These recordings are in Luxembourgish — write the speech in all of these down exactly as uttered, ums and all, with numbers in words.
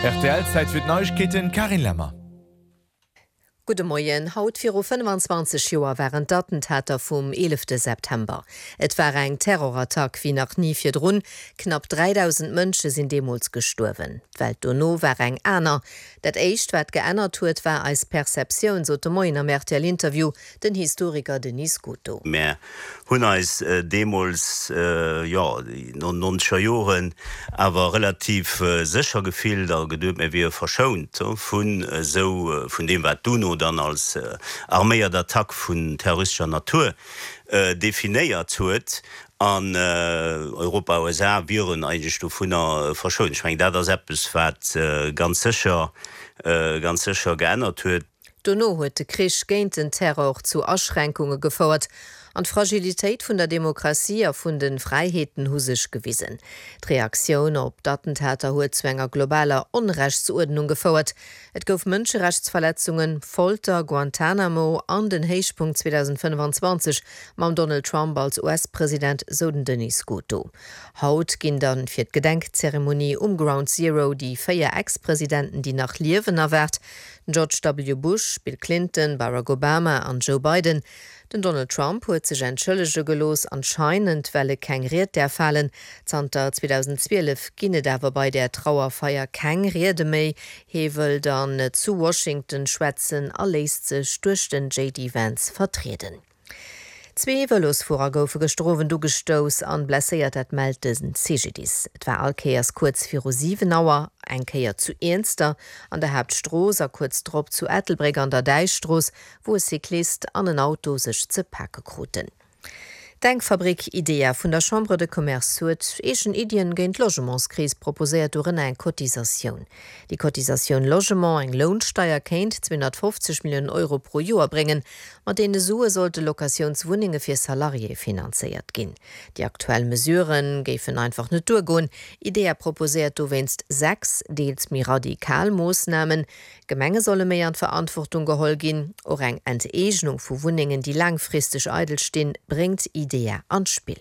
R T L-Zeit wird Neuigkeiten Karin Lämmer. Gute Morgen, haut für fünfundzwanzig Jahre waren Attentäter vom elften September. Et war ein Terrorattack wie noch nie für drun. Knapp dreitausend Menschen sind demals gestorben. Die Welt donno war ein einer. Das erste, was geändert hat, war als Perzeption, so der Moin am R T L-Interview, den Historiker Denis Guto. Wir haben uns äh, demals, äh, ja, neunziger Jahren, aber relativ äh, sicher gefühlt, da geduld mir wir verschont so, von, äh, so, äh, von dem, was du noch dann als äh, arméiert Attack von terroristischer Natur äh, definiert huet an äh, Europa U S A viren eigentlich vun der verschon. Ich mein, das etwas, was äh, ganz sicher äh, ganz sicher geändert huet. Donno huet de Krich géint den Terror zu Erschränkungen gefordert. An Fragilitéit vun der Demokratie a vun den Freiheeten husig gewiesen. D'Reaktion op d'Attentäter huet zu enger globaler Unrechtsordnung gefordert. Et gouf Mënscherechtsverletzungen, Folter, Guantanamo an den Heichpunkt zwanzig fünfundzwanzig mam Donald Trump als U S-Präsident so den Denis Guto. Haut ginn dann fir d'Gedenkzeremonie um Ground Zero die vier Ex-Präsidenten, die nach Liewen erwert, George W. Bush, Bill Clinton, Barack Obama an Joe Biden. Den Donald Trump huet sech entschëllege gelos anscheinend welle keng Riet der fallen. Zanter zweitausendzwölf ginne dawer bei der Trauerfeier keng Riede méi, hewel dann zu Washington schwätzen erléist sech duerch den J D Vance vertreten. Zwei Velosfurer goufe gestrowen du gestos an blesséiert et meldesen Segedis. Et war alkeiers kurz vir sieben Auer, enkeier zu Ernster, an der Hauptstroos a kurz drop zu Ettelbreg an der Deichstroos, wo es Cyklist an ein Auto sech ze Packe kruten. Denkfabrik Idea vun der Chambre de Commerce huet echen Ideen géint Logementskris proposert durch eng Kotisation. Die Kotisation Logement eng Lohnsteier kennt zweihundertfünfzig Millionen Euro pro Jahr bringen, mat dee Sue sollte Lokationswohnungen fir Salarie finanziert ginn. Die aktuellen Mesuren géiffen einfach net durchgoen. Idea proposert du wennst sechs deels mir radikal Moosnamen. Gemenge solle méi an Verantwortung geholl ginn, or eng Enteegnung vu Wohnungen, die langfristig eidel stehen, bringt Idea ans Spiel.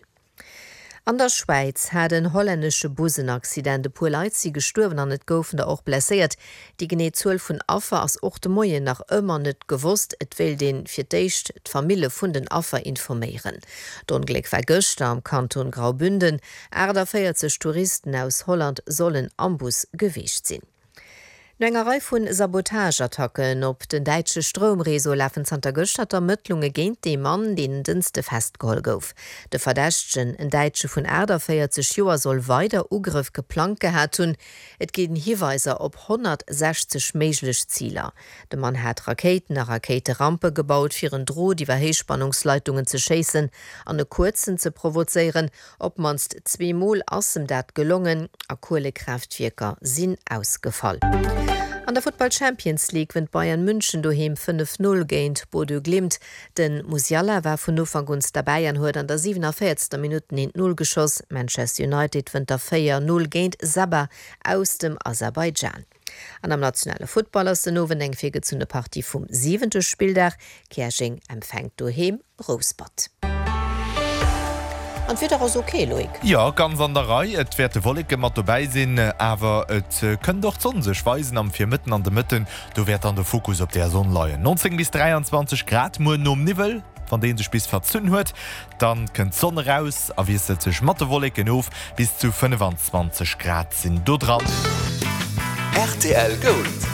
An der Schweiz hat ein holländische Busenaccident de puer Leiit sie gestorben an net goufen der auch blessiert. Die Genezuel vun Affer as och de Moie nach ëmmer net gewusst, et will den fir d'écht d'Famille vun den Affer informieren. D'Unglück war gëster am Kanton Graubünden, Äder feiert sech Touristen aus Holland sollen am Bus gewicht sinn. Nengerei vun Sabotageattacken op den deitsche Stromreso laffen Santa Göstatter Mëttlunge géint de Mann den Dünste festgeholl gouf. De Verdächtchen en Deitsche vun Äder vierzig Joer soll weiter Ugriff geplant gehat hun. Et geden Hiweiser op hundertsechzig méiglech Zieler. De Mann hat Raketen a Raketerampe gebaut fir en Dro die Verheespannungsleitungen ze chassen, an e kurzen ze provozeieren, op manst zweemol assem dat gelungen, a Kohlekraftwerker sinn ausgefallen. An der Football Champions League wenn Bayern München doheem fünf null géint Bodo Glimt. Den Musiala war vun Ufangunst der Bayern huet an der siebenundvierzigsten Minuten in null geschoss. Manchester United wenn der vier null géint Sabah aus dem Aserbaidschan. An am nationale Football aus den Nowen eng fege zu der Partie vum siebenten Spieldach. Kersching empfängt doheem Rosebud. Und wird das okay, Loik? Ja, ganz an der Reihe. Et wird wollige mat dabei sinn, aber et äh, können doch sonn sech weisen am vier mitten an de Mitten. Du werd an der Fokus op der Sonne leien. neunzehn bis dreiundzwanzig Grad mu um Nivel, von denen sech bis verzünn huet, dann könnt Sonne raus, a wie se sech Mattewolligen auf bis zu fünfundzwanzig Grad sind do dran. R T L Gold.